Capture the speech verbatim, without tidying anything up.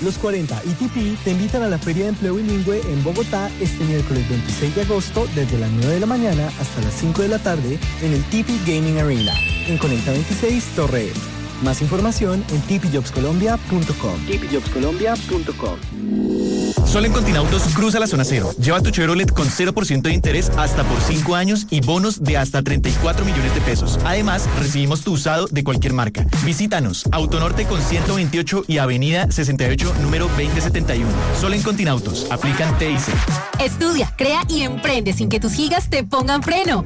Los cuarenta y T P te invitan a la Feria de Empleo Bilingüe en Bogotá este miércoles veintiséis de agosto desde las nueve de la mañana hasta las cinco de la tarde en el T P Gaming Arena en Conecta veintiséis Torre. Más información en t p jobs colombia punto com. t p jobs colombia punto com. Solo en Continautos cruza la zona cero. Lleva tu Chevrolet con cero por ciento de interés hasta por cinco años y bonos de hasta treinta y cuatro millones de pesos. Además, recibimos tu usado de cualquier marca. Visítanos, Autonorte con ciento veintiocho y Avenida sesenta y ocho, número veinte setenta y uno. Solo en Continautos. Aplican T I C. Estudia, crea y emprende sin que tus gigas te pongan freno.